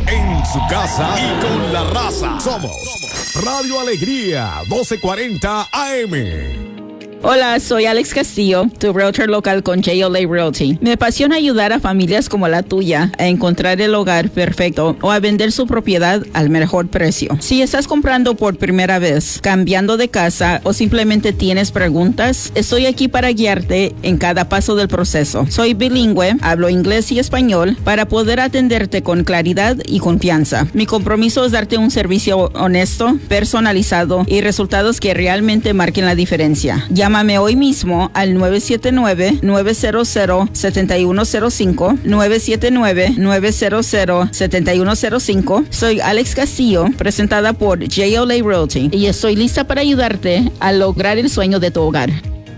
en su casa y con la raza. Somos Radio Alegría, 1240 AM. Hola, soy Alex Castillo, tu realtor local con JLA Realty. Me apasiona ayudar a familias como la tuya a encontrar el hogar perfecto o a vender su propiedad al mejor precio. Si estás comprando por primera vez, cambiando de casa o simplemente tienes preguntas, estoy aquí para guiarte en cada paso del proceso. Soy bilingüe, hablo inglés y español para poder atenderte con claridad y confianza. Mi compromiso es darte un servicio honesto, personalizado y resultados que realmente marquen la diferencia. Llámame hoy mismo al 979-900-7105, 979-900-7105. Soy Alex Castillo, presentada por JLA Realty, y estoy lista para ayudarte a lograr el sueño de tu hogar.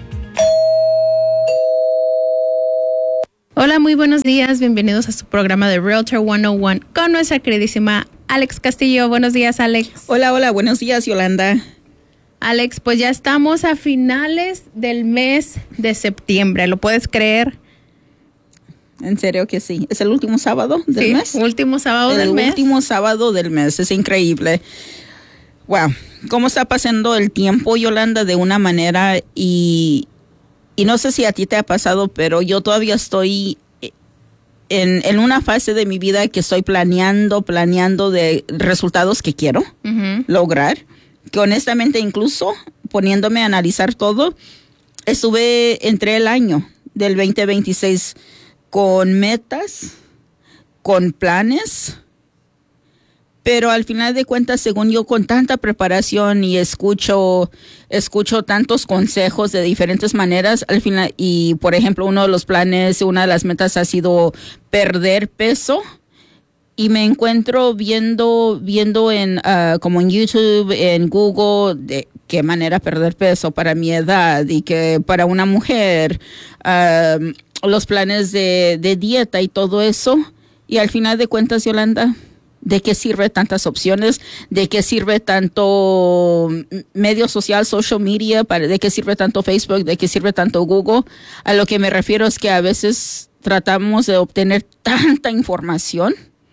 Hola, muy buenos días. Bienvenidos a su programa de Realtor 101 con nuestra queridísima Alex Castillo. Buenos días, Alex. Hola, buenos días, Yolanda. Alex, pues ya estamos a finales del mes de septiembre, ¿lo puedes creer? En serio que sí. ¿Es el último sábado del mes? Sí, último sábado del mes. El último sábado del mes, es increíble. Wow, cómo está pasando el tiempo, Yolanda, de una manera y no sé si a ti te ha pasado, pero yo todavía estoy en una fase de mi vida que estoy planeando de resultados que quiero lograr. Que honestamente, incluso poniéndome a analizar todo, entré el año del 2026 con metas, con planes, pero al final de cuentas, según yo, con tanta preparación y escucho tantos consejos de diferentes maneras, al final, y por ejemplo, uno de los planes, una de las metas ha sido perder peso. Y me encuentro viendo en como en YouTube, en Google, de qué manera perder peso para mi edad y que para una mujer, los planes de dieta y todo eso. Y al final de cuentas, Yolanda, ¿de qué sirve tantas opciones? ¿De qué sirve tanto medio social, social media? ¿De qué sirve tanto Facebook? ¿De qué sirve tanto Google? A lo que me refiero es que a veces tratamos de obtener tanta información,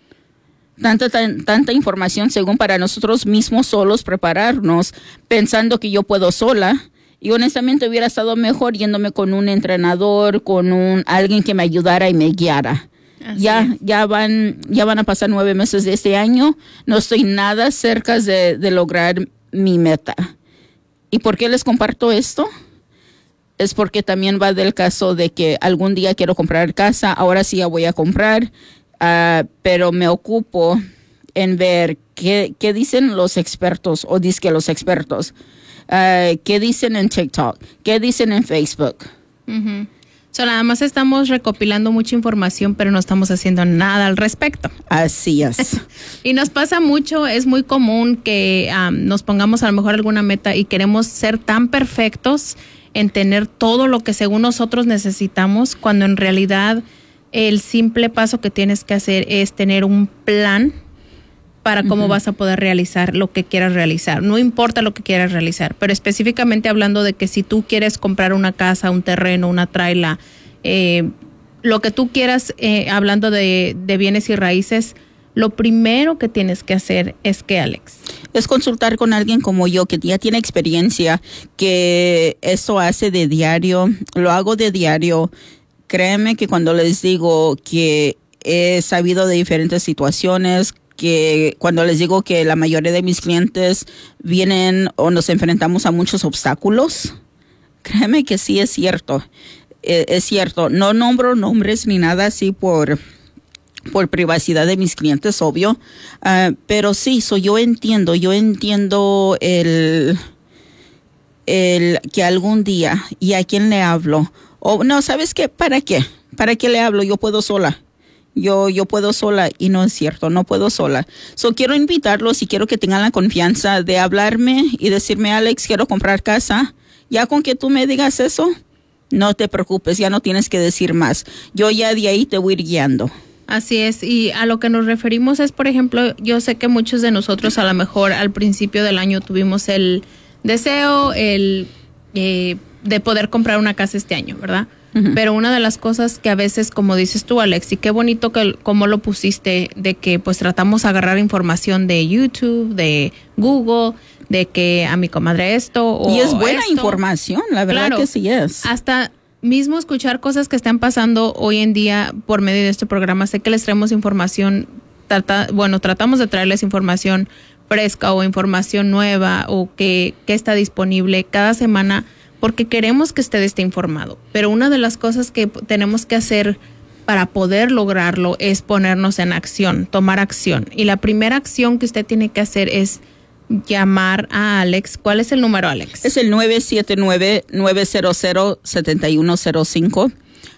tanta información según para nosotros mismos solos prepararnos, pensando que yo puedo sola. Y honestamente hubiera estado mejor yéndome con un entrenador, con alguien que me ayudara y me guiara. Ya van a pasar 9 meses de este año. No estoy nada cerca de lograr mi meta. ¿Y por qué les comparto esto? Es porque también va del caso de que algún día quiero comprar casa. Ahora sí ya voy a comprar. Pero me ocupo en ver qué dicen los expertos o dizque los expertos, qué dicen en TikTok, qué dicen en Facebook. Nada más estamos recopilando mucha información, pero no estamos haciendo nada al respecto. Así es. Y nos pasa mucho, es muy común que nos pongamos a lo mejor alguna meta y queremos ser tan perfectos en tener todo lo que según nosotros necesitamos, cuando en realidad el simple paso que tienes que hacer es tener un plan para cómo vas a poder realizar lo que quieras realizar. No importa lo que quieras realizar, pero específicamente hablando de que si tú quieres comprar una casa, un terreno, una traila, lo que tú quieras, hablando de bienes y raíces, lo primero que tienes que hacer es ¿qué, Alex? Es consultar con alguien como yo, que ya tiene experiencia, que eso hace de diario, lo hago de diario. Créeme que cuando les digo que he sabido de diferentes situaciones, que cuando les digo que la mayoría de mis clientes vienen o nos enfrentamos a muchos obstáculos, créeme que sí es cierto. Es cierto. No nombro nombres ni nada así por privacidad de mis clientes, obvio. Pero sí, yo entiendo el que algún día, ¿y a quién le hablo? O no, ¿sabes qué? ¿Para qué? ¿Para qué le hablo? Yo puedo sola. Yo puedo sola, y no es cierto, no puedo sola. Quiero invitarlos y quiero que tengan la confianza de hablarme y decirme, Alex, quiero comprar casa. Ya con que tú me digas eso, no te preocupes, ya no tienes que decir más. Yo ya de ahí te voy a ir guiando. Así es, y a lo que nos referimos es, por ejemplo, yo sé que muchos de nosotros a lo mejor al principio del año tuvimos el deseo, de poder comprar una casa este año, ¿verdad? Pero una de las cosas que a veces, como dices tú, Alex, y qué bonito que como lo pusiste, de que pues tratamos de agarrar información de YouTube, de Google, de que a mi comadre esto o y es buena esto. Información, la verdad, claro, que sí es. Hasta mismo escuchar cosas que están pasando hoy en día por medio de este programa. Sé que les traemos información, tratamos de traerles información fresca o información nueva o que está disponible cada semana, porque queremos que usted esté informado. Pero una de las cosas que tenemos que hacer para poder lograrlo es ponernos en acción, tomar acción. Y la primera acción que usted tiene que hacer es llamar a Alex. ¿Cuál es el número, Alex? Es el 979-900-7105.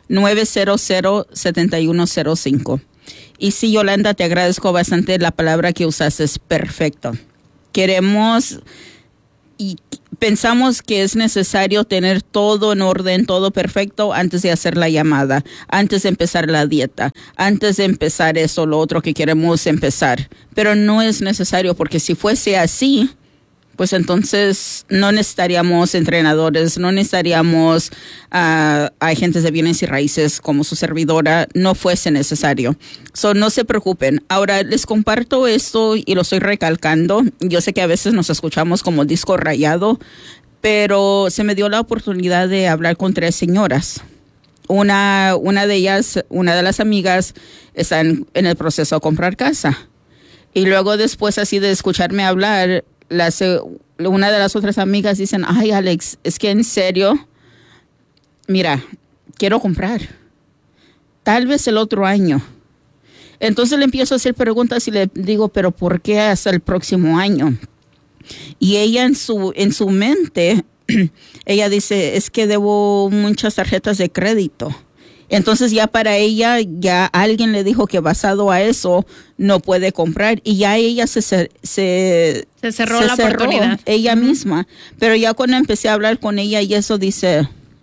900-7105. Y sí, Yolanda, te agradezco bastante la palabra que usaste, es perfecto. Queremos y pensamos que es necesario tener todo en orden, todo perfecto antes de hacer la llamada, antes de empezar la dieta, antes de empezar eso, lo otro que queremos empezar. Pero no es necesario, porque si fuese así, pues entonces no necesitaríamos entrenadores, no necesitaríamos agentes de bienes y raíces como su servidora, no fuese necesario. No se preocupen. Ahora les comparto esto y lo estoy recalcando. Yo sé que a veces nos escuchamos como disco rayado, pero se me dio la oportunidad de hablar con 3 señoras. Una de ellas, una de las amigas, está en el proceso de comprar casa. Y luego después así de escucharme hablar, una de las otras amigas dicen, ay, Alex, es que en serio, mira, quiero comprar, tal vez el otro año. Entonces le empiezo a hacer preguntas y le digo, pero ¿por qué hasta el próximo año? Y ella en su mente, ella dice, es que debo muchas tarjetas de crédito. Entonces ya para ella, ya alguien le dijo que basado a eso no puede comprar, y ya ella se cerró la oportunidad. Ella misma. Pero ya cuando empecé a hablar con ella y eso dice,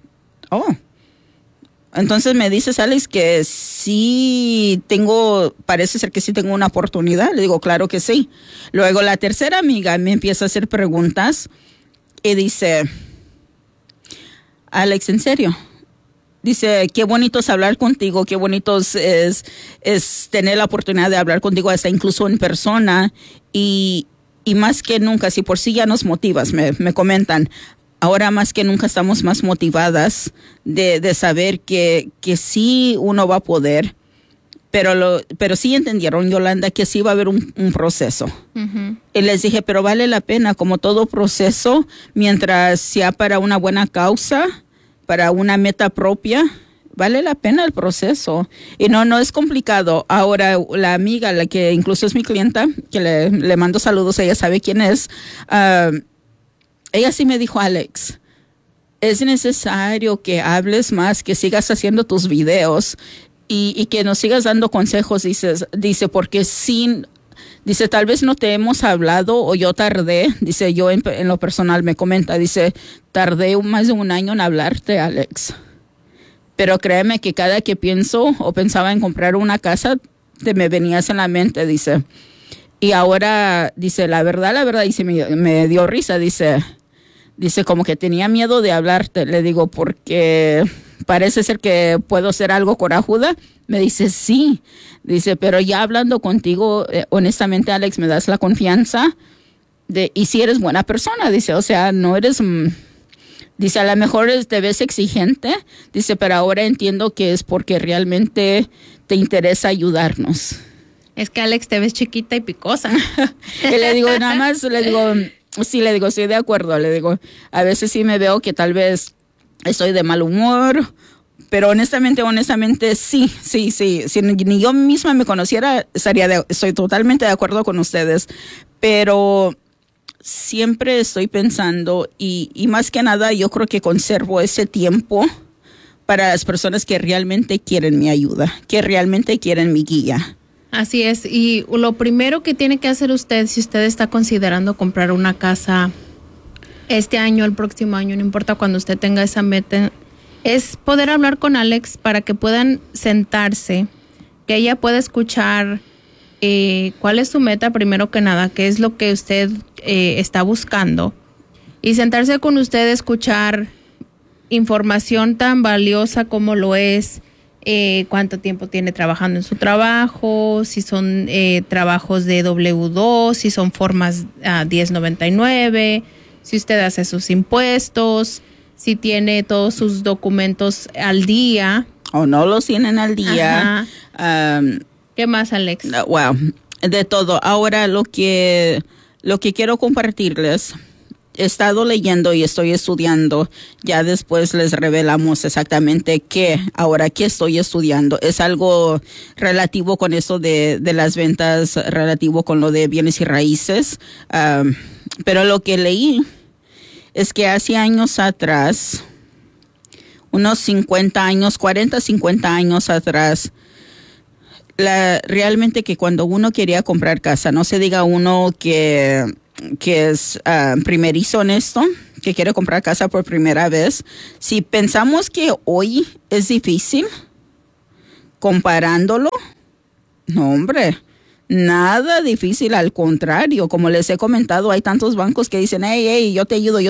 entonces me dices, Alex, que sí parece ser que sí tengo una oportunidad. Le digo, claro que sí. Luego la tercera amiga me empieza a hacer preguntas y dice, Alex, ¿en serio? Dice, qué bonito es hablar contigo, qué bonito es tener la oportunidad de hablar contigo, hasta incluso en persona. Y más que nunca, si por sí ya nos motivas, me comentan, ahora más que nunca estamos más motivadas de saber que sí uno va a poder. Pero sí entendieron, Yolanda, que sí va a haber un proceso. Uh-huh. Y les dije, pero vale la pena, como todo proceso, mientras sea para una buena causa, para una meta propia, vale la pena el proceso. Y no es complicado. Ahora, la amiga, la que incluso es mi clienta, que le mando saludos, ella sabe quién es, ella sí me dijo, Alex, es necesario que hables más, que sigas haciendo tus videos y que nos sigas dando consejos, dice, porque dice, tal vez no te hemos hablado o yo tardé, dice, yo en lo personal me comenta, dice, tardé más de un año en hablarte, Alex. Pero créeme que cada que pienso o pensaba en comprar una casa, te me venías en la mente, dice. Y ahora, dice, la verdad, dice, me dio risa, dice, como que tenía miedo de hablarte. Le digo, porque parece ser que puedo ser algo corajuda. Me dice, sí. Dice, pero ya hablando contigo, honestamente, Alex, me das la confianza y si eres buena persona, dice, o sea, no eres, dice, a lo mejor te ves exigente, dice, pero ahora entiendo que es porque realmente te interesa ayudarnos. Es que, Alex, te ves chiquita y picosa. Y le digo, nada más, sí, estoy de acuerdo, le digo, a veces sí me veo que tal vez estoy de mal humor, pero honestamente, sí. Si ni yo misma me conociera, estoy totalmente de acuerdo con ustedes. Pero siempre estoy pensando, y más que nada, yo creo que conservo ese tiempo para las personas que realmente quieren mi ayuda, que realmente quieren mi guía. Así es. Y lo primero que tiene que hacer usted, si usted está considerando comprar una casa este año, el próximo año, no importa cuando usted tenga esa meta, es poder hablar con Alex para que puedan sentarse, que ella pueda escuchar cuál es su meta primero que nada, qué es lo que usted está buscando, y sentarse con usted, escuchar información tan valiosa como lo es cuánto tiempo tiene trabajando en su trabajo, si son trabajos de W2, si son formas 1099, si usted hace sus impuestos, si tiene todos sus documentos al día. O no los tienen al día. ¿Qué más, Alex? Wow, de todo. Ahora lo que quiero compartirles, he estado leyendo y estoy estudiando, ya después les revelamos exactamente qué estoy estudiando. Es algo relativo con eso de las ventas, relativo con lo de bienes y raíces, pero lo que leí es que hace años atrás, unos 50 años, 40, 50 años atrás, realmente que cuando uno quería comprar casa, no se diga uno que es primerizo en esto, que quiere comprar casa por primera vez, si pensamos que hoy es difícil, comparándolo, no hombre, nada difícil, al contrario, como les he comentado, hay tantos bancos que dicen, hey, yo te ayudo,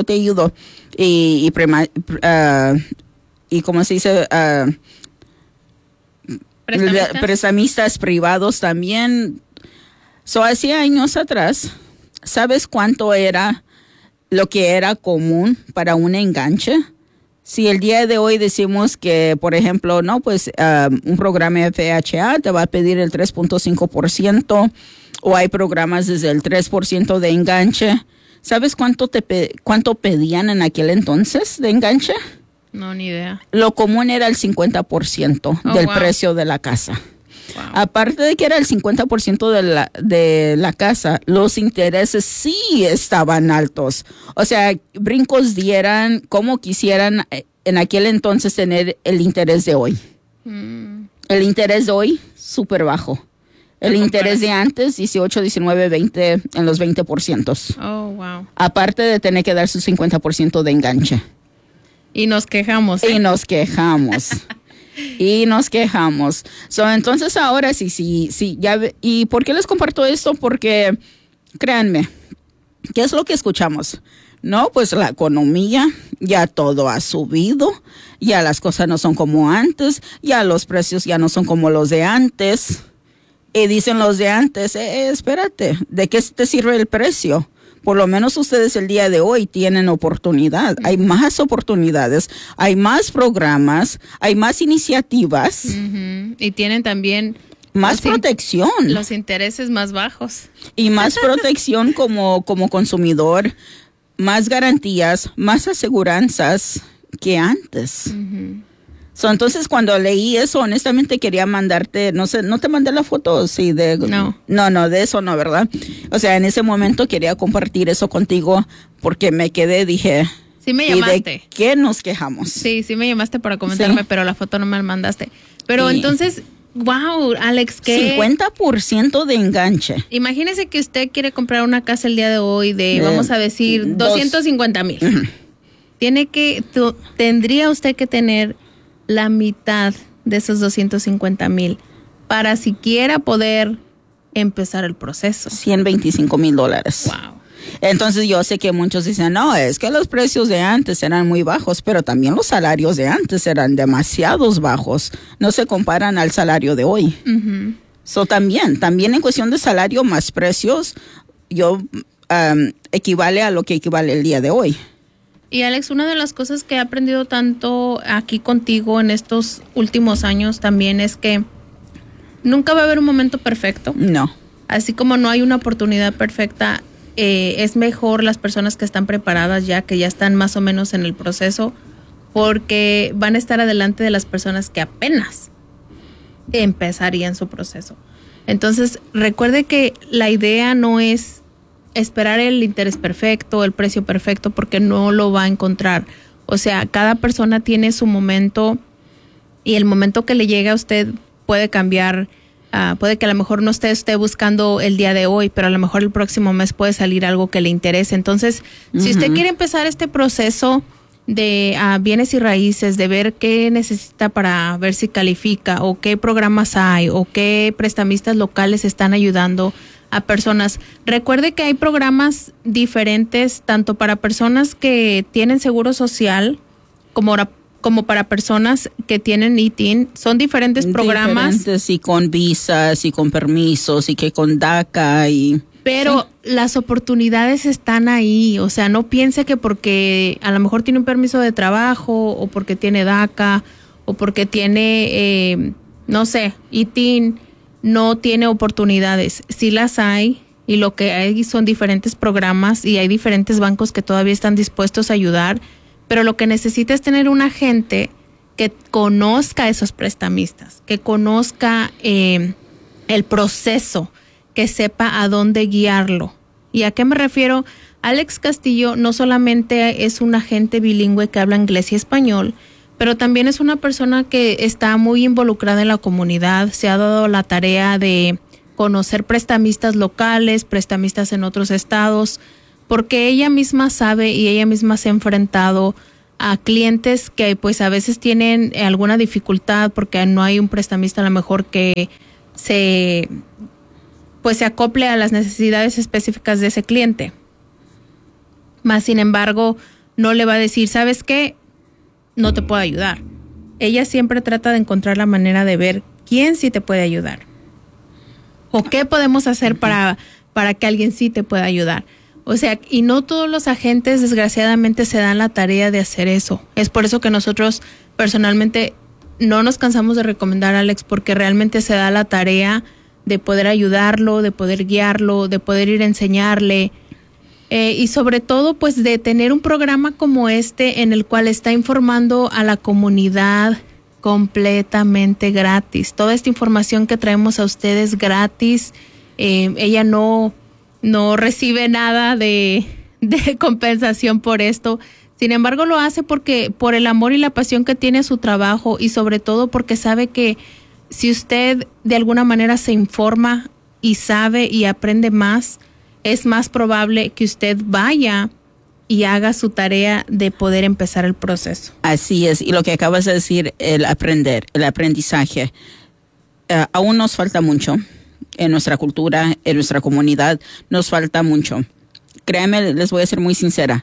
y como se dice, prestamistas privados también. Hace años atrás, ¿sabes cuánto era lo que era común para un enganche? Si el día de hoy decimos que, por ejemplo, un programa FHA te va a pedir el 3.5%, o hay programas desde el 3% de enganche, ¿sabes cuánto pedían en aquel entonces de enganche? No, ni idea. Lo común era el 50% del precio de la casa. Wow. Aparte de que era el 50% de la casa, los intereses sí estaban altos. O sea, brincos dieran como quisieran en aquel entonces tener el interés de hoy. El interés de hoy, súper bajo. El interés de antes, 18, 19, 20, en los 20%. Oh, wow. Aparte de tener que dar su 50% de enganche. Y nos quejamos. Entonces ahora sí, ya. ¿Y por qué les comparto esto? Porque, créanme, ¿qué es lo que escuchamos? No, pues la economía, ya todo ha subido, ya las cosas no son como antes, ya los precios ya no son como los de antes. Y dicen los de antes, espérate, ¿de qué te sirve el precio? Por lo menos ustedes el día de hoy tienen oportunidad. Hay más oportunidades, hay más programas, hay más iniciativas. Y tienen también más protección. Los intereses más bajos. Y más protección como consumidor, más garantías, más aseguranzas que antes. Entonces, cuando leí eso, honestamente quería mandarte, no sé, ¿no te mandé la foto? Sí, No, de eso no, ¿verdad? O sea, en ese momento quería compartir eso contigo porque me quedé, dije... Sí me llamaste. ¿De qué nos quejamos? Sí me llamaste para comentarme, pero la foto no me la mandaste. Pero entonces, wow, Alex, ¿qué? 50% de enganche. Imagínese que usted quiere comprar una casa el día de hoy vamos a decir, 250,000. Tendría usted que tener la mitad de esos 250,000 para siquiera poder empezar el proceso. $125,000. Wow. Entonces yo sé que muchos dicen, no, es que los precios de antes eran muy bajos, pero también los salarios de antes eran demasiados bajos. No se comparan al salario de hoy. También en cuestión de salario más precios, equivale a lo que equivale el día de hoy. Y Alex, una de las cosas que he aprendido tanto aquí contigo en estos últimos años también es que nunca va a haber un momento perfecto. No. Así como no hay una oportunidad perfecta, es mejor las personas que están preparadas ya, que ya están más o menos en el proceso, porque van a estar adelante de las personas que apenas empezarían su proceso. Entonces, recuerde que la idea no es esperar el interés perfecto, el precio perfecto, porque no lo va a encontrar. O sea, cada persona tiene su momento y el momento que le llegue a usted puede cambiar. Puede que a lo mejor no esté buscando el día de hoy, pero a lo mejor el próximo mes puede salir algo que le interese. Entonces, si usted quiere empezar este proceso de bienes y raíces, de ver qué necesita para ver si califica, o qué programas hay, o qué prestamistas locales están ayudando a personas. Recuerde que hay programas diferentes tanto para personas que tienen seguro social como para personas que tienen ITIN. Son diferentes programas. Diferentes, y con visas, y con permisos, y que con DACA, y... Pero sí, las oportunidades están ahí. O sea, no piense que porque a lo mejor tiene un permiso de trabajo, o porque tiene DACA, o porque tiene, no sé, ITIN, no tiene oportunidades. Sí las hay, y lo que hay son diferentes programas, y hay diferentes bancos que todavía están dispuestos a ayudar. Pero lo que necesita es tener un agente que conozca a esos prestamistas, que conozca el proceso, que sepa a dónde guiarlo. ¿Y a qué me refiero? Alex Castillo no solamente es un agente bilingüe que habla inglés y español, pero también es una persona que está muy involucrada en la comunidad. Se ha dado la tarea de conocer prestamistas locales, prestamistas en otros estados, porque ella misma sabe y ella misma se ha enfrentado a clientes que pues a veces tienen alguna dificultad porque no hay un prestamista a lo mejor que se acople a las necesidades específicas de ese cliente. Más sin embargo, no le va a decir, ¿sabes qué? No te puedo ayudar. Ella siempre trata de encontrar la manera de ver quién sí te puede ayudar. O qué podemos hacer para que alguien sí te pueda ayudar. O sea, y no todos los agentes desgraciadamente se dan la tarea de hacer eso. Es por eso que nosotros personalmente no nos cansamos de recomendar a Alex, porque realmente se da la tarea de poder ayudarlo, de poder guiarlo, de poder ir a enseñarle. Y sobre todo, pues de tener un programa como este en el cual está informando a la comunidad completamente gratis. Toda esta información que traemos a ustedes gratis. Ella no recibe nada de compensación por esto. Sin embargo, lo hace por el amor y la pasión que tiene a su trabajo, y sobre todo porque sabe que si usted de alguna manera se informa y sabe y aprende más, es más probable que usted vaya y haga su tarea de poder empezar el proceso. Así es, y lo que acabas de decir, el aprendizaje, aún nos falta mucho. En nuestra cultura, en nuestra comunidad, nos falta mucho. Créanme, les voy a ser muy sincera.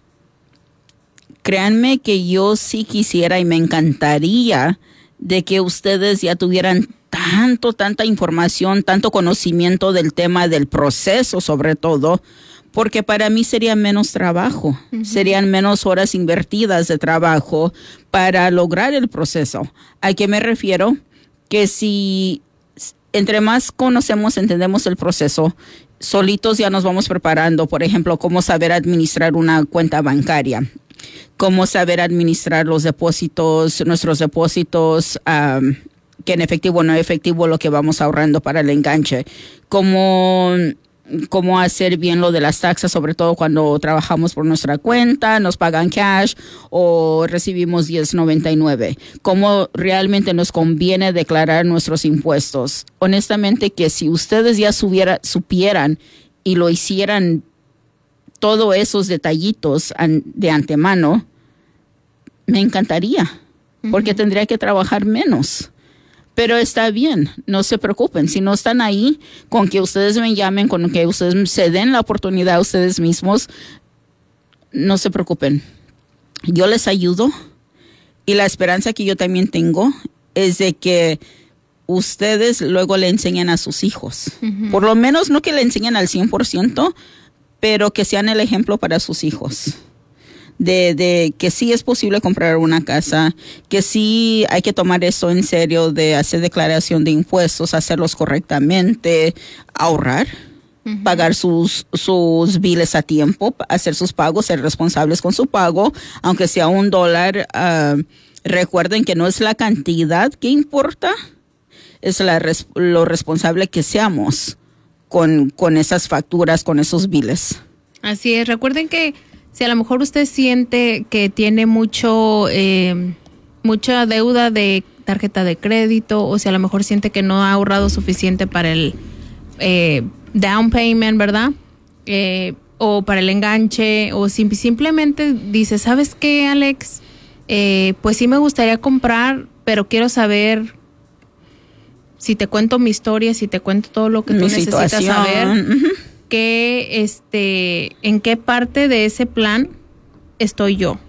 Créanme que yo sí quisiera y me encantaría de que ustedes ya tuvieran tanta información, tanto conocimiento del tema del proceso, sobre todo, porque para mí sería menos trabajo, serían menos horas invertidas de trabajo para lograr el proceso. ¿A qué me refiero? Que si entre más conocemos, entendemos el proceso, solitos ya nos vamos preparando. Por ejemplo, cómo saber administrar una cuenta bancaria, cómo saber administrar los depósitos, nuestros depósitos, que en efectivo o no efectivo, lo que vamos ahorrando para el enganche, cómo hacer bien lo de las taxas, sobre todo cuando trabajamos por nuestra cuenta, nos pagan cash o recibimos 1099. Cómo realmente nos conviene declarar nuestros impuestos. Honestamente, que si ustedes ya supieran y lo hicieran todos esos detallitos de antemano, me encantaría, porque tendría que trabajar menos. Pero está bien, no se preocupen. Si no están ahí, con que ustedes me llamen, con que ustedes se den la oportunidad a ustedes mismos, no se preocupen. Yo les ayudo, y la esperanza que yo también tengo es de que ustedes luego le enseñen a sus hijos. Por lo menos no que le enseñen al 100%, pero que sean el ejemplo para sus hijos. De que sí es posible comprar una casa, que sí hay que tomar esto en serio, de hacer declaración de impuestos, hacerlos correctamente, ahorrar, pagar sus biles a tiempo, hacer sus pagos, ser responsables con su pago, aunque sea $1. Recuerden que no es la cantidad que importa, es lo responsable que seamos con esas facturas, con esos biles. Así es. Recuerden que si a lo mejor usted siente que tiene mucha deuda de tarjeta de crédito, o si a lo mejor siente que no ha ahorrado suficiente para el down payment, ¿verdad? O para el enganche, o si simplemente dice, ¿sabes qué, Alex? Pues sí me gustaría comprar, pero quiero saber, si te cuento mi historia, si te cuento todo lo que tú necesitas saber, en qué parte de ese plan estoy yo,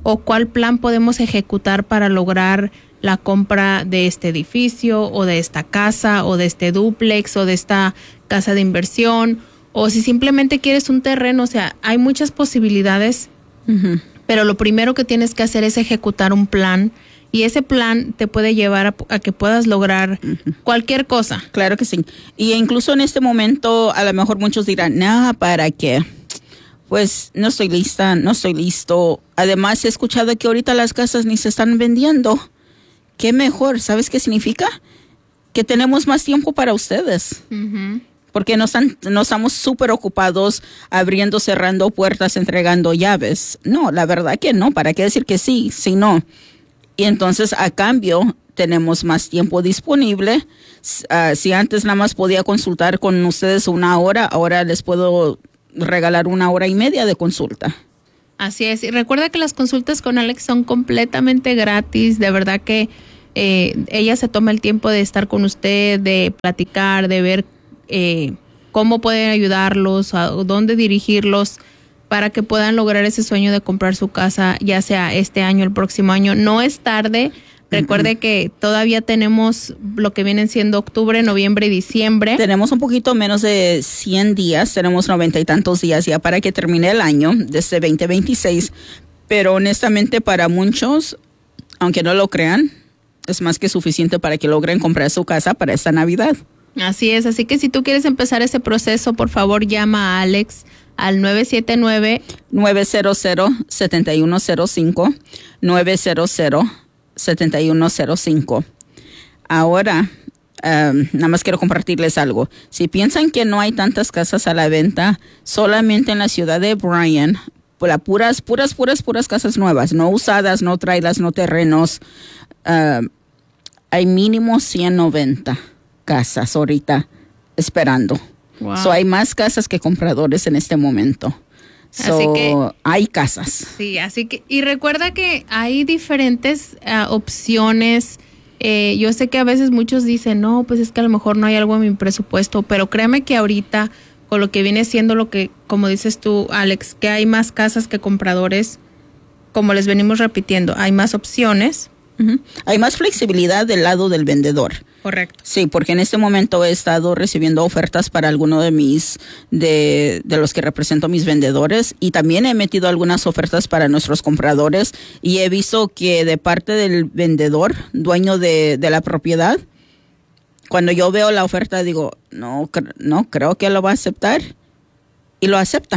o cuál plan podemos ejecutar para lograr la compra de este edificio o de esta casa o de este dúplex o de esta casa de inversión, o si simplemente quieres un terreno. O sea, hay muchas posibilidades, pero lo primero que tienes que hacer es ejecutar un plan, y ese plan te puede llevar a que puedas lograr cualquier cosa. Claro que sí. Y incluso en este momento a lo mejor muchos dirán, ¿para qué? Pues no estoy lista, no estoy listo. Además he escuchado que ahorita las casas ni se están vendiendo. ¿Qué mejor? ¿Sabes qué significa? Que tenemos más tiempo para ustedes. Porque no estamos súper ocupados abriendo, cerrando puertas, entregando llaves. No, la verdad que no. ¿Para qué decir que sí, si no? Y entonces, a cambio, tenemos más tiempo disponible. Si antes nada más podía consultar con ustedes 1 hora, ahora les puedo regalar 1.5 horas de consulta. Así es. Y recuerda que las consultas con Alex son completamente gratis. De verdad que ella se toma el tiempo de estar con usted, de platicar, de ver cómo pueden ayudarlos, a dónde dirigirlos para que puedan lograr ese sueño de comprar su casa, ya sea este año, el próximo año. No es tarde. Recuerde que todavía tenemos lo que vienen siendo octubre, noviembre y diciembre. Tenemos un poquito menos de 100 días, tenemos 90 y tantos días ya para que termine el año de este 2026. Pero honestamente para muchos, aunque no lo crean, es más que suficiente para que logren comprar su casa para esta Navidad. Así es, así que si tú quieres empezar ese proceso, por favor llama a Alex al 979-900-7105, 900-7105. Ahora, nada más quiero compartirles algo. Si piensan que no hay tantas casas a la venta, solamente en la ciudad de Bryan, puras casas nuevas, no usadas, no trailers, no terrenos, hay mínimo 190 casas ahorita esperando. Wow. So, hay más casas que compradores en este momento. Así que hay casas. Sí, así que, y recuerda que hay diferentes opciones. Yo sé que a veces muchos dicen, no, pues es que a lo mejor no hay algo en mi presupuesto, pero créeme que ahorita, con lo que viene siendo lo que, como dices tú, Alex, que hay más casas que compradores, como les venimos repitiendo, hay más opciones. Hay más flexibilidad del lado del vendedor. Correcto. Sí, porque en este momento he estado recibiendo ofertas para alguno de los que represento mis vendedores, y también he metido algunas ofertas para nuestros compradores, y he visto que de parte del vendedor, dueño de la propiedad, cuando yo veo la oferta digo, no creo que lo va a aceptar, y lo acepta.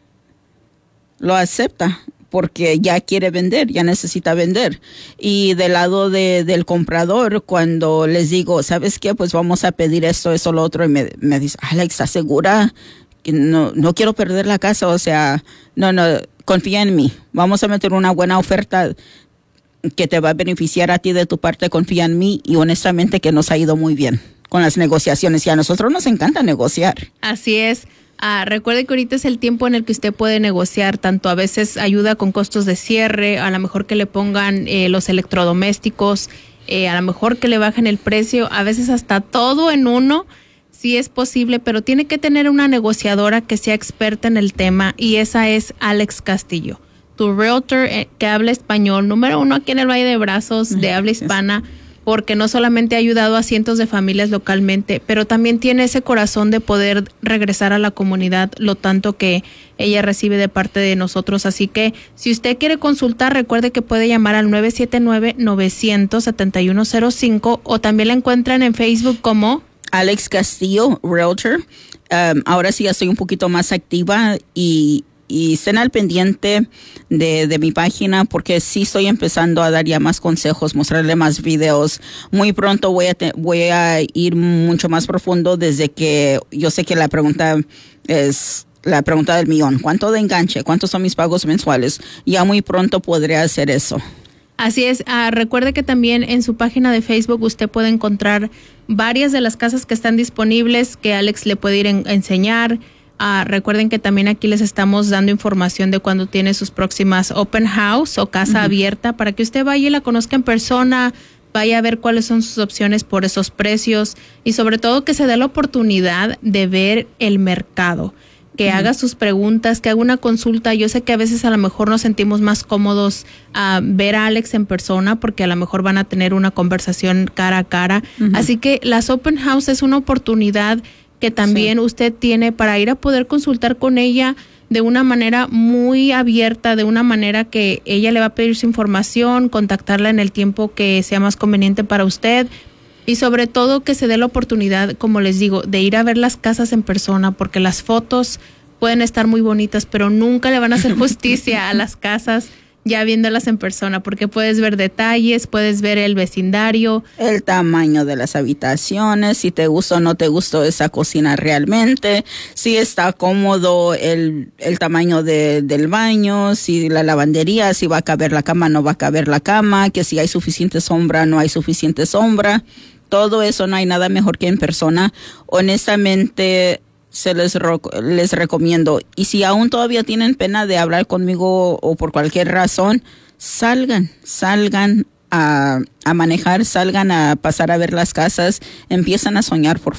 Porque ya quiere vender, ya necesita vender. Y del lado del comprador, cuando les digo, ¿sabes qué? Pues vamos a pedir esto, lo otro, y me dice, Alex, ¿estás segura? Que no quiero perder la casa, o sea, no, confía en mí. Vamos a meter una buena oferta que te va a beneficiar a ti de tu parte, confía en mí, y honestamente que nos ha ido muy bien con las negociaciones, y a nosotros nos encanta negociar. Así es. Recuerde que ahorita es el tiempo en el que usted puede negociar, tanto a veces ayuda con costos de cierre, a lo mejor que le pongan los electrodomésticos, a lo mejor que le bajen el precio, a veces hasta todo en uno, sí es posible, pero tiene que tener una negociadora que sea experta en el tema, y esa es Alex Castillo, tu realtor que habla español, número 1 aquí en el Valle de Brazos, de habla hispana, porque no solamente ha ayudado a cientos de familias localmente, pero también tiene ese corazón de poder regresar a la comunidad lo tanto que ella recibe de parte de nosotros. Así que si usted quiere consultar, recuerde que puede llamar al 979-900-7105, o también la encuentran en Facebook como Alex Castillo, Realtor. Ahora sí ya estoy un poquito más activa, y estén al pendiente de mi página, porque sí estoy empezando a dar ya más consejos, mostrarle más videos. Muy pronto voy a ir mucho más profundo, desde que yo sé que la pregunta es la pregunta del millón. ¿Cuánto de enganche? ¿Cuántos son mis pagos mensuales? Ya muy pronto podré hacer eso. Así es. Recuerde que también en su página de Facebook usted puede encontrar varias de las casas que están disponibles, que Alex le puede ir a enseñar. Recuerden que también aquí les estamos dando información de cuando tiene sus próximas open house o casa abierta, para que usted vaya y la conozca en persona, vaya a ver cuáles son sus opciones por esos precios, y sobre todo que se dé la oportunidad de ver el mercado. que haga sus preguntas, que haga una consulta. Yo sé que a veces a lo mejor nos sentimos más cómodos a ver a Alex en persona porque a lo mejor van a tener una conversación cara a cara. Así que las open house es una oportunidad que también usted tiene para ir a poder consultar con ella de una manera muy abierta, de una manera que ella le va a pedir su información, contactarla en el tiempo que sea más conveniente para usted. Y sobre todo que se dé la oportunidad, como les digo, de ir a ver las casas en persona, porque las fotos pueden estar muy bonitas, pero nunca le van a hacer justicia a las casas ya viéndolas en persona, porque puedes ver detalles, puedes ver el vecindario, el tamaño de las habitaciones, si te gustó o no te gustó esa cocina realmente, si está cómodo el tamaño del baño, si la lavandería, si va a caber la cama, no va a caber la cama, que si hay suficiente sombra, no hay suficiente sombra. Todo eso no hay nada mejor que en persona. Honestamente, les recomiendo. Y si aún todavía tienen pena de hablar conmigo o por cualquier razón, salgan a manejar, salgan a pasar a ver las casas, empiezan a soñar, por